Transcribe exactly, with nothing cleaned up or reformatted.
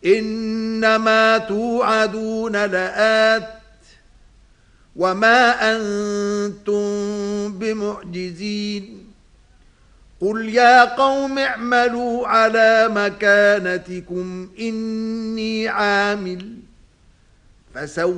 إنما توعدون لآت وما أنتم بمعجزين قل يا قوم اعملوا على مكانتكم إني عامل فسوف